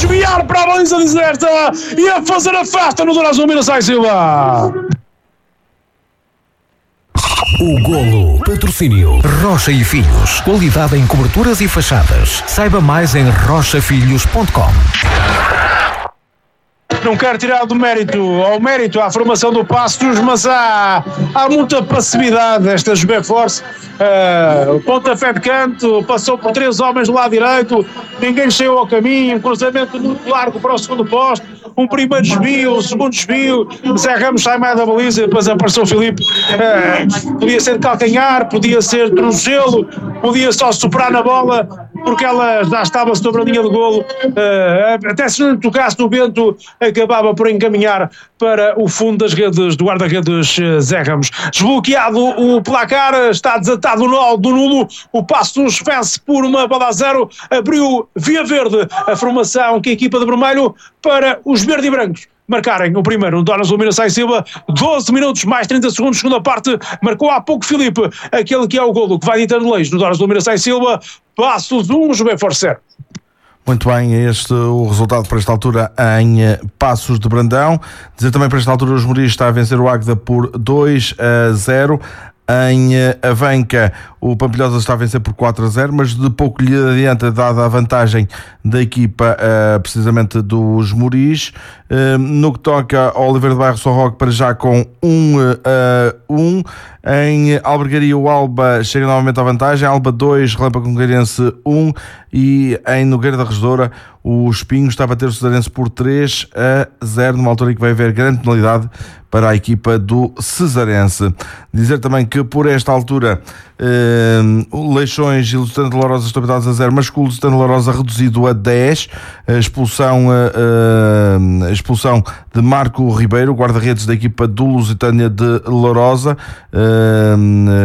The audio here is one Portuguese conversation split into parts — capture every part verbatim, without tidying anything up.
desviar para a baliza deserta e a fazer a festa no Dourado Minas Sai Silva. O golo. Patrocínio Rocha e Filhos. Qualidade em coberturas e fachadas. Saiba mais em rocha filhos ponto com. Não quero tirar do mérito ao mérito à formação do Passos, mas há, há muita passividade desta Jubé Force. Uh, o pontapé de canto passou por três homens do lado direito, ninguém chegou ao caminho, um cruzamento muito largo para o segundo posto, um primeiro desvio, um segundo desvio, Zé Ramos sai mais da baliza e depois apareceu o Filipe. Uh, podia ser de calcanhar, podia ser de tornozelo, podia só soprar na bola porque ela já estava sobre a linha de golo, uh, até se não tocasse no vento acabava por encaminhar para o fundo das redes do guarda-redes Zé Ramos. Desbloqueado o placar, está desatado o nó do nulo, o Passos vence por uma bola a zero, abriu via verde a formação que a equipa de vermelho para os verde e brancos marcarem o primeiro. Donas Lumina Sai Silva, doze minutos mais trinta segundos, segunda parte, marcou há pouco Filipe, aquele que é o golo que vai ditando leis no Donas Lumina Sai Silva. Passos um, Jubé Force zero. Muito bem, este o resultado para esta altura em Passos de Brandão. Dizer também para esta altura os Moris está a vencer o Águeda por dois a zero. Em Avanca, o Pampilhosa está a vencer por quatro a zero, mas de pouco lhe adianta, dada a vantagem da equipa, uh, precisamente dos Moris. Uh, no que toca ao Oliveira de Bairro São Roque, para já com um a um. Em Albergaria, o Alba chega novamente à vantagem, Alba dois, Relâmpago Nogueirense um, e em Nogueira da Redoura, o Espinho está a bater o Cesarense por três a zero, numa altura em que vai haver grande penalidade para a equipa do Cesarense. Dizer também que por esta altura eh, Leixões e Lusitano de Lourosa estão habitados a zero, mas com o Lusitano de Lourosa reduzido a dez, a expulsão, eh, a expulsão de Marco Ribeiro, guarda-redes da equipa do Lusitânia de Lourosa. eh,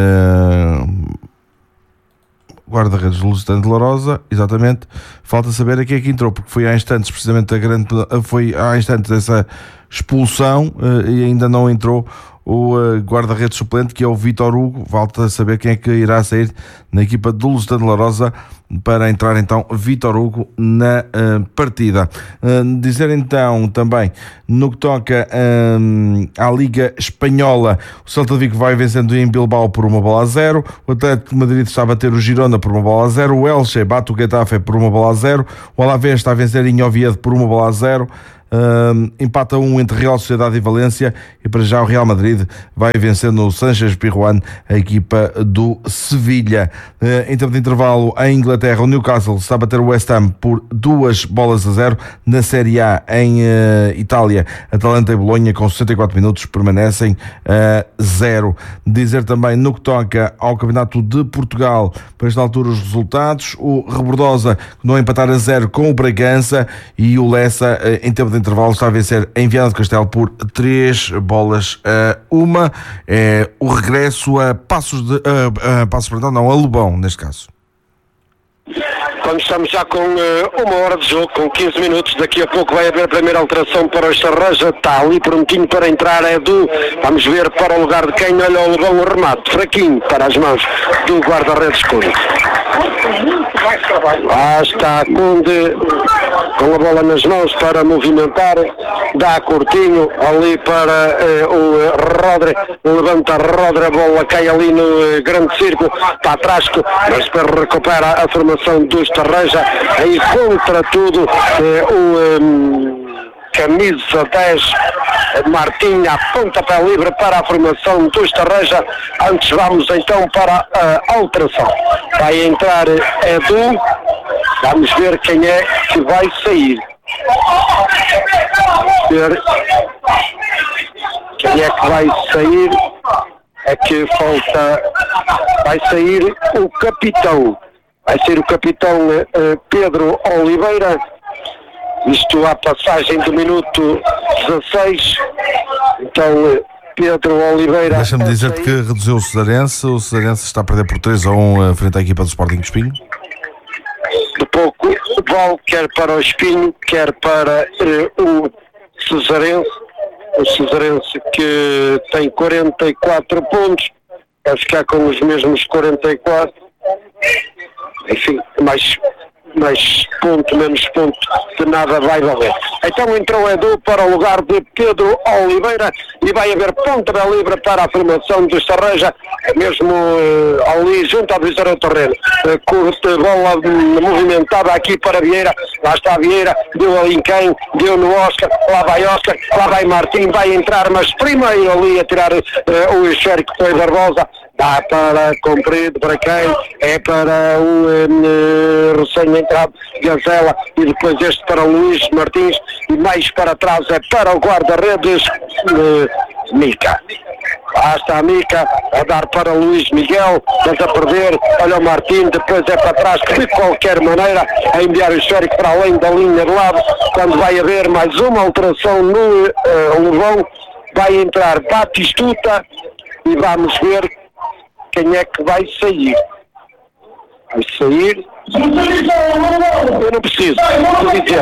eh, guarda-redes do Lusitano de Lourosa, exatamente. Falta saber a quem é que entrou, porque foi há instantes, precisamente a grande, foi há instantes essa expulsão e ainda não entrou o guarda-redes suplente, que é o Vítor Hugo. Falta a saber quem é que irá sair na equipa do Lusitano de Lourosa para entrar então Vítor Hugo na uh, partida. Uh, dizer então também, no que toca uh, à Liga Espanhola, o Celta de Vigo vai vencendo em Bilbao por uma bola a zero, o Atlético de Madrid está a bater o Girona por uma bola a zero, o Elche bate o Getafe por uma bola a zero, o Alavés está a vencer em Oviedo por uma bola a zero. Uh, empata um entre Real Sociedade e Valência, e para já o Real Madrid vai vencendo o Sánchez Pizjuán, a equipa do Sevilha. Uh, em tempo de intervalo, em Inglaterra, o Newcastle está a bater o West Ham por duas bolas a zero. Na Série A, em uh, Itália, Atalanta e Bolonha com sessenta e quatro minutos permanecem a uh, zero. Dizer também, no que toca ao Campeonato de Portugal, para esta altura os resultados: o Rebordosa não a empatar a zero com o Bragança, e o Lessa uh, em tempo de intervalo está a vencer em Viana do Castelo por três bolas a uma. É o regresso a Passos de a, a Passos, perdão, não, a Lobão neste caso. Quando estamos já com uh, uma hora de jogo, com quinze minutos, daqui a pouco vai haver a primeira alteração para o Estarreja, está ali prontinho para entrar Edu, vamos ver para o lugar de quem. Olha o Lobão, o remate, fraquinho para as mãos do guarda-redes Cunde. Lá está Cunde, com a bola nas mãos para movimentar, dá curtinho ali para uh, o Rodre, levanta Rodre, a bola cai ali no uh, grande círculo, para atrás, mas depois recupera a formação do Estarreja, aí contra tudo uh, o um, camisa dez Martinha, pontapé livre para a formação do Estarreja. Antes vamos então para a alteração, vai entrar Edu, vamos ver quem é que vai sair, ver quem é que vai sair. É que falta, vai sair o capitão, vai ser o capitão uh, Pedro Oliveira, isto à passagem do minuto dezasseis, então uh, Pedro Oliveira... Deixa-me dizer-te que reduziu o Cesarense, o Cesarense está a perder por três a um frente à equipa do Sporting Espinho. De pouco vale, quer para o Espinho, quer para uh, o Cesarense, o Cesarense que tem quarenta e quatro pontos, vai ficar com os mesmos quarenta e quatro, enfim, mais mas ponto menos ponto de nada vai valer. Então entrou Edu para o lugar de Pedro Oliveira e vai haver pontapé livre para a formação do Estarreja, mesmo uh, ali junto à divisória do terreno. Uh, curta bola um, movimentada aqui para Vieira, lá está Vieira, deu ali em quem, deu no Oscar, lá vai Oscar, lá vai Martim, vai entrar, mas primeiro ali a tirar uh, o esférico foi Barbosa. Dá para comprido, para quem? É para o um, recém-entrado Gazela e depois este para o Luís Martins e mais para trás é para o guarda-redes uh, Mica. Lá está a Mica a dar para o Luís Miguel, mas a perder, olha o Martim, depois é para trás, de qualquer maneira, a enviar o esférico para além da linha de lado, quando vai haver mais uma alteração no uh, Levão, vai entrar Batistuta e vamos ver quem é que vai sair. Vai sair. Eu não preciso. Vou dizer.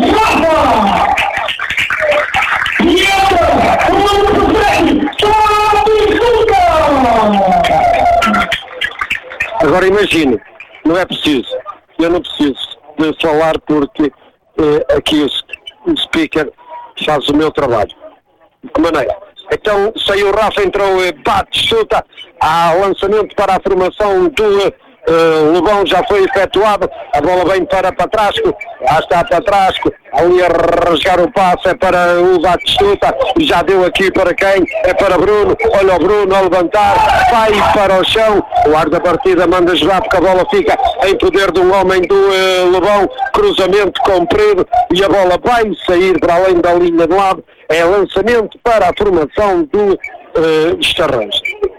Agora imagine, não é preciso. Eu não preciso de falar porque eh, aqui o, o speaker faz o meu trabalho. De que maneira? Então saiu o Rafa, entrou uh, bate, chuta, há lançamento para a formação do uh, Lobão, já foi efetuado, a bola vem para Patrasco, lá está Patrasco, ali a rasgar o passe, é para o bate, chuta, e já deu aqui para quem? É para Bruno, olha o Bruno a levantar, vai para o chão, o ar da partida manda jogar porque a bola fica em poder de um homem do uh, Lobão, cruzamento comprido, e a bola vai sair para além da linha de lado. É lançamento para a formação do uh, Estarreja.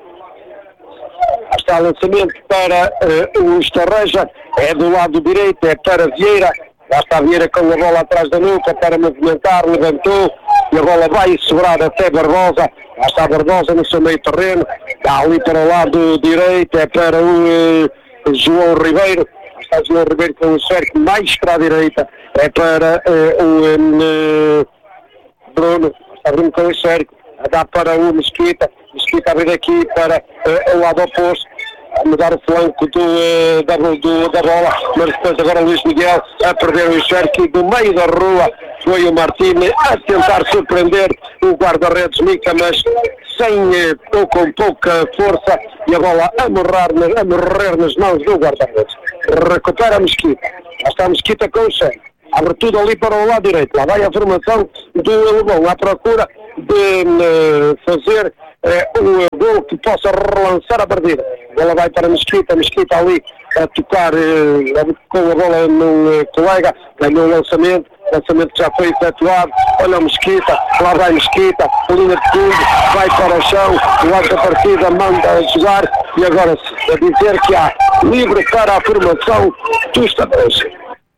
Está lançamento para uh, o Estarreja, é do lado direito, é para Vieira. Lá está Vieira com a bola atrás da nuca para movimentar, levantou e a bola vai sobrar até Barbosa. Lá está Barbosa no seu meio terreno, está ali para o lado direito, é para o uh, João Ribeiro. Lá está João Ribeiro com o cerco mais para a direita, é para uh, o... Um, Bruno, está Bruno com o esférico, a dar para o Mesquita, Mesquita a vir aqui para uh, o lado oposto, a mudar o flanco do, uh, da, do, da bola, mas depois agora o Luís Miguel a perder o esférico e do meio da rua foi o Martínez a tentar surpreender o guarda-redes Mica, mas sem uh, ou com pouca força e a bola a morrer, a morrer nas mãos do guarda-redes. Recupera a Mesquita, lá está a Mesquita com o esférico. Abre tudo ali para o lado direito. Lá vai a formação do Lobão à procura de uh, fazer uh, um gol que possa relançar a partida. Ela vai para a Mesquita, a Mesquita ali a tocar uh, com a bola no uh, colega, ganhou o lançamento, lançamento que já foi efetuado. Olha o Mesquita, lá vai Mesquita, linha de fundo, vai para o chão, o lado da partida manda a jogar e agora a dizer que há livre para a formação do Estarreja.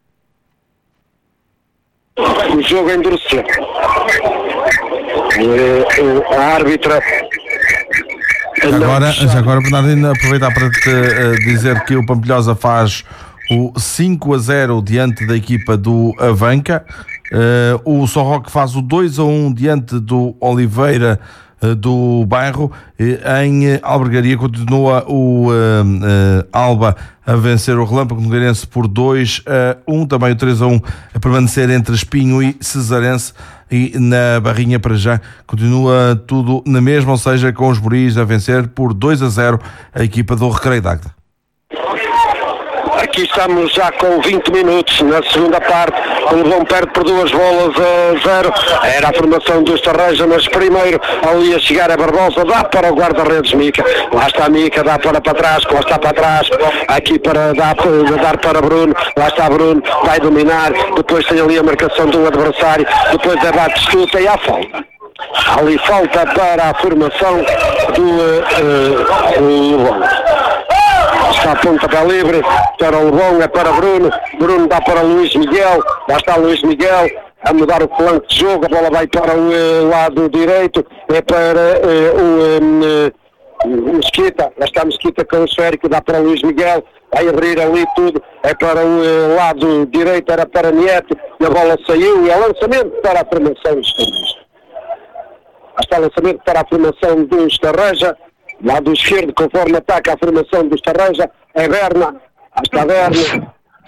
O jogo endureceu. A árbitra. Agora, já agora, Bernardino, aproveitar para te uh, dizer que o Pampilhosa faz o cinco a zero diante da equipa do Avanca. Uh, o São Roque faz o dois a um diante do Oliveira uh, do Bairro. Uh, em uh, Albergaria continua o uh, uh, Alba a vencer o Relâmpago Nogueirense por dois a um, também o três a um a permanecer entre Espinho e Cesarense, e na Barrinha para já continua tudo na mesma, ou seja, com os Boris a vencer por dois a zero a equipa do Recreio de Águeda. Aqui estamos já com vinte minutos na segunda parte, o Lobão perde por duas bolas a zero, era a formação do Estarreja, mas primeiro ali a chegar a Barbosa, dá para o guarda-redes Mica, lá está Mica, dá para para trás, lá está para trás, aqui para dar, dar para Bruno, lá está Bruno, vai dominar, depois tem ali a marcação do adversário, depois é bate-chuta e há falta. Ali falta para a formação do Lobão. Está a pontapé livre para o Lobão, é para Bruno, Bruno dá para Luís Miguel, lá está Luís Miguel a mudar o flanco de jogo, a bola vai para o uh, lado direito, é para uh, o um, uh, Mesquita, lá está Mesquita com o esférico, dá para Luís Miguel, vai abrir ali tudo, é para o uh, lado direito, era para Nieto, e a bola saiu, e é lançamento para a formação do Estarreja. Está lançamento para a formação do Estarreja, lado esquerdo, conforme ataca a formação do Estarreja, é Berna, está Berna,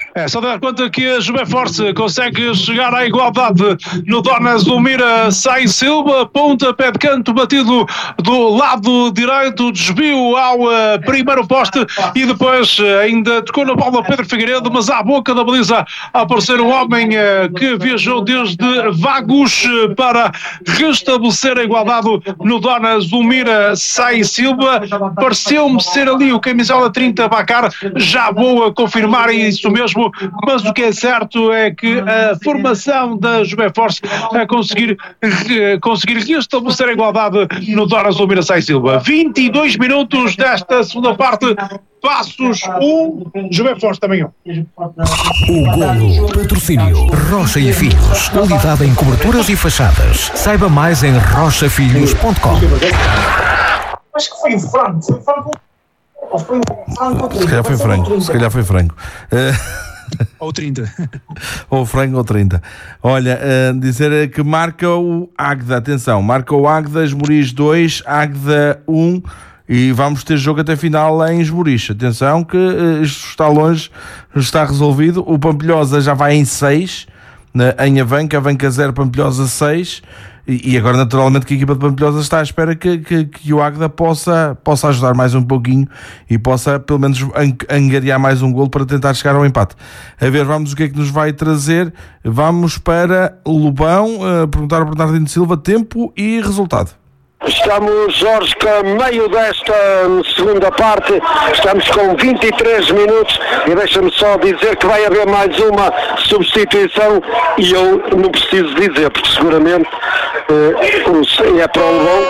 É só dar conta que a Juve Force consegue chegar à igualdade no Dona Zulmira Sai Silva, pontapé de canto batido do lado direito, desvio ao uh, primeiro poste e depois uh, ainda tocou na bola Pedro Figueiredo, mas à boca da baliza a aparecer um homem uh, que viajou desde Vagos uh, para restabelecer a igualdade no Dona Zulmira Sai Silva. Pareceu-me ser ali o camisola trinta Bacar, já vou a confirmar isso mesmo, mas o que é certo é que a formação da Juve Force a conseguir, conseguir restabelecer a igualdade no Dona Zulmira Sai Silva. vinte e dois minutos desta segunda parte, Passos um, Juve Force também um. O Golo, patrocínio Rocha e Filhos, qualidade em coberturas e fachadas. Saiba mais em rocha filhos ponto com. Acho que foi o frango, foi o frango. Ou foi o frango? Se calhar foi frango, se calhar foi frango. Uh... Ou trinta. Ou frango ou trinta. Olha, uh, dizer que marca o Águeda, atenção, marca o Águeda, Esmoriz dois, Águeda um, e vamos ter jogo até final em Esmoriz. Atenção que uh, isto está longe, está resolvido. O Pampilhosa já vai em seis, né, em Avanca, Avanca zero, Pampilhosa seis. E agora, naturalmente, que a equipa de Pampilhosa está à espera que, que, que o Águeda possa, possa ajudar mais um pouquinho e possa, pelo menos, angariar mais um golo para tentar chegar ao empate. A ver, vamos o que é que nos vai trazer. Vamos para Lobão, uh, perguntar ao Bernardino Silva tempo e resultado. Estamos, Jorge, a meio desta segunda parte, estamos com vinte e três minutos e deixa-me só dizer que vai haver mais uma substituição e eu não preciso dizer, porque seguramente uh, é para o Lobão.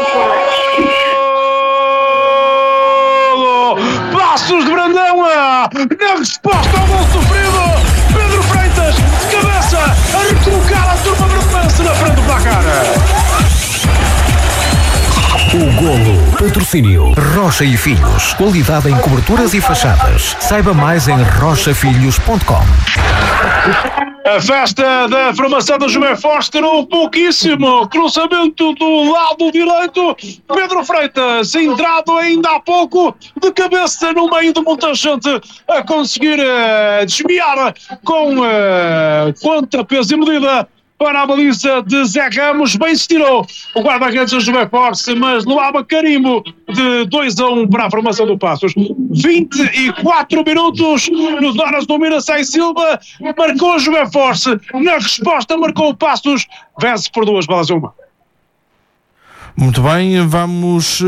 Passos de Brandão, na resposta ao gol sofrido, Pedro Freitas, de cabeça, a recolocar a turma vermelha na frente do placar. O Golo, patrocínio Rocha e Filhos, qualidade em coberturas e fachadas. Saiba mais em rocha filhos ponto com. A festa da formação da Juve Force tirou pouquíssimo. Cruzamento do lado direito. Pedro Freitas, entrado ainda há pouco, de cabeça no meio de muita gente, a conseguir uh, desviar com uh, contrapeso e medida para a baliza de Zé Ramos. Bem se tirou o guarda-redes da Juve Force, mas levava carimbo de dois a um para a formação do Passos. vinte e quatro minutos no Dona Zulmira Sai Silva, marcou a Juve Force, na resposta marcou o Passos, vence por duas balas a uma. Muito bem, vamos, uh,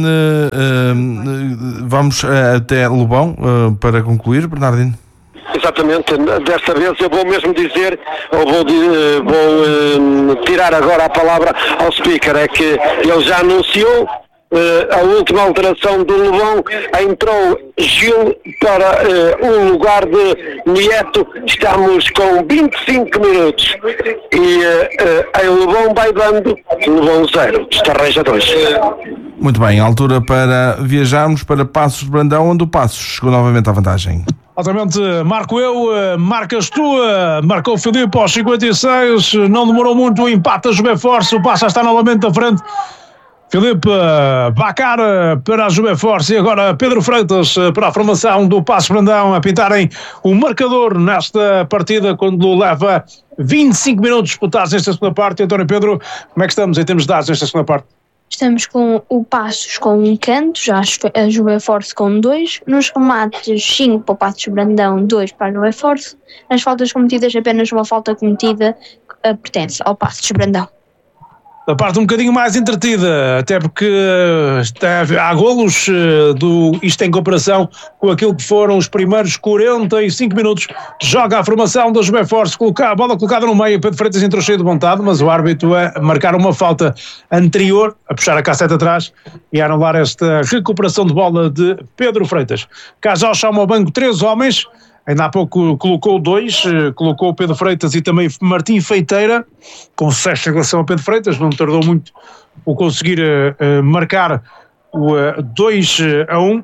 uh, vamos uh, até Lobão uh, para concluir, Bernardino. Exatamente, desta vez eu vou mesmo dizer, ou vou, vou uh, tirar agora a palavra ao speaker, é que ele já anunciou uh, a última alteração do Lobão, entrou Gil para uh, um lugar de Nieto, estamos com vinte e cinco minutos e uh, uh, o Lobão vai dando Lobão zero, Estarreja dois. Muito bem, altura para viajarmos para Passos de Brandão, onde o Passos chegou novamente à vantagem. Exatamente, marco eu, marcas tu, marcou o Filipe aos cinquenta e seis, não demorou muito o empate da Juve Force, o Passa está novamente à frente. Filipe Bacar para a Juve Force e agora Pedro Freitas para a formação do Passos Brandão a pintarem o marcador nesta partida quando leva vinte e cinco minutos disputados nesta segunda parte. António Pedro, como é que estamos em termos de dados nesta segunda parte? Estamos com o Passos com um canto, já a Juve Force com dois, nos remates cinco para o Passos Brandão, dois para a Juve Force, nas faltas cometidas apenas uma falta cometida uh, pertence ao Passos Brandão. A parte um bocadinho mais entretida, até porque está, há golos do, isto em comparação com aquilo que foram os primeiros quarenta e cinco minutos. Joga a formação da Juve Force, colocar, a bola colocada no meio, Pedro Freitas entrou cheio de vontade, mas o árbitro a marcar uma falta anterior, a puxar a cassete atrás e a anular esta recuperação de bola de Pedro Freitas. Casal chama ao banco três homens. Ainda há pouco colocou dois, colocou o Pedro Freitas e também Martim Feiteira, com sucesso em relação a Pedro Freitas, não tardou muito o conseguir uh, marcar o uh, dois a um.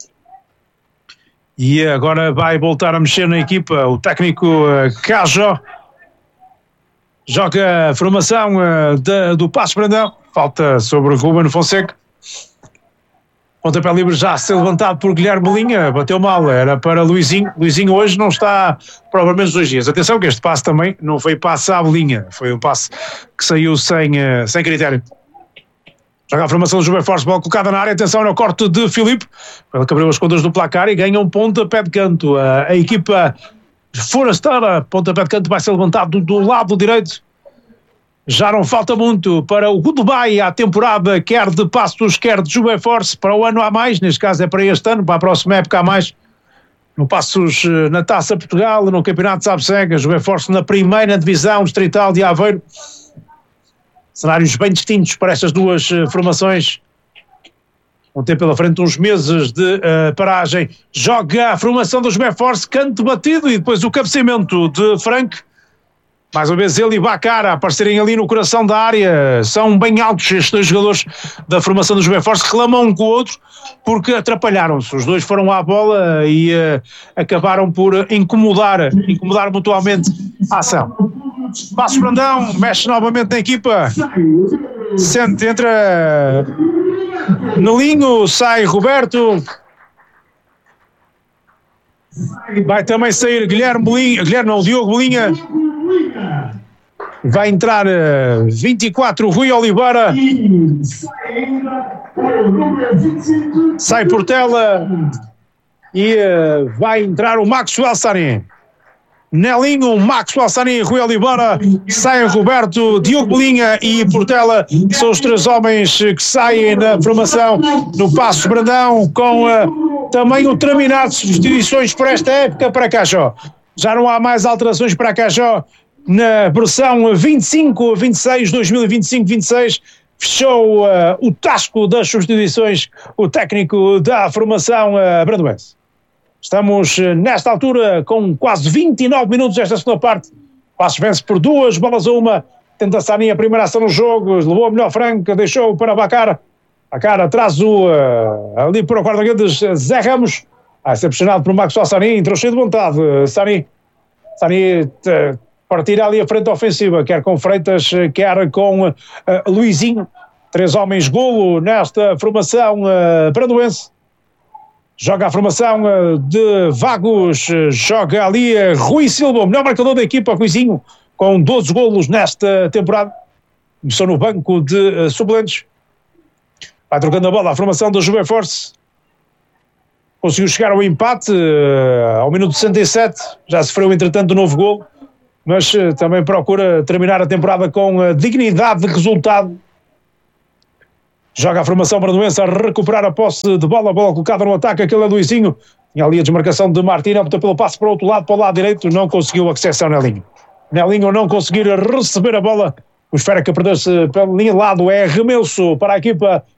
E agora vai voltar a mexer na equipa o técnico uh, Cajó. Joga a formação uh, da, do Passos Brandão, falta sobre o Ruben Fonseca. Pontapé livre já a ser levantado por Guilherme Linha, bateu mal, era para Luizinho. Luizinho hoje não está provavelmente os dois dias. Atenção que este passe também não foi passe à bolinha, foi um passe que saiu sem, sem critério. Joga a formação do Júbilo Force, bola colocada na área, atenção no corte de Filipe, ele que abriu as contas do placar e ganha um pontapé de canto. A, a equipa forasteira, pontapé de canto vai ser levantado do, do lado direito. Já não falta muito para o goodbye à temporada, quer de Passos, quer de Júbilo Force, para o ano há mais, neste caso é para este ano, para a próxima época há mais. No Passos na Taça Portugal, no Campeonato de Sabsega, Júbilo Force na primeira divisão distrital de Aveiro. Cenários bem distintos para estas duas uh, formações. Vão ter pela frente uns meses de uh, paragem. Joga a formação do Júbilo Force, canto batido e depois o cabeceamento de Frank. Mais uma vez ele e Bacara a aparecerem ali no coração da área. São bem altos estes dois jogadores da formação do Júbilo Force, reclamam um com o outro porque atrapalharam-se. Os dois foram à bola e uh, acabaram por incomodar, incomodar mutuamente a ação. Passos Brandão, mexe novamente na equipa. Sente, entra no linho, sai Roberto. Vai também sair Guilherme Bolinha, Guilherme não, Diogo Bolinha. Vai entrar uh, vinte e quatro, Rui Oliveira. Sai Portela. E uh, vai entrar o Maxwell Sani. Nelinho, Maxwell Sani, Rui Oliveira, sai Roberto, Diogo Bolinha e Portela, são os três homens que saem na formação no Passos Brandão, com uh, também o terminar de substituições para esta época para Cajó. Já não há mais alterações para Cajó na versão vinte e cinco, vinte e seis, dois mil e vinte e cinco, vinte e seis, fechou uh, o tasco das substituições, o técnico da formação uh, brandoense. Estamos nesta altura com quase vinte e nove minutos desta segunda parte. Passos vence por duas bolas a uma. Tenta Sani a primeira ação no jogo. Levou a melhor franca, deixou para Bacara. Bacara traz o uh, ali para o guarda-redes Zé Ramos. Vai ser pressionado por Maxwell Sani. Entrou cheio de vontade. Sani, Sani uh, partirá ali a frente ofensiva. Quer com Freitas, quer com uh, Luizinho. Três homens golo nesta formação uh, brandoense. Joga a formação de Vagos, joga ali Rui Silva, o melhor marcador da equipa, Ruizinho, com doze golos nesta temporada. Começou no banco de uh, suplentes. Vai trocando a bola, a formação do Júbilo Force. Conseguiu chegar ao empate uh, ao minuto sessenta e sete. Já sofreu, entretanto, um novo golo. Mas uh, também procura terminar a temporada com uh, dignidade de resultado. Joga a formação brandoense a recuperar a posse de bola, a bola colocada no ataque, aquele é Luizinho. Tinha ali a desmarcação de Martina, optou pelo passe para o outro lado, para o lado direito, não conseguiu acesso ao Nelinho. Nelinho não conseguir receber a bola, o esfera que perdeu-se pelo lado é arremesso para a equipa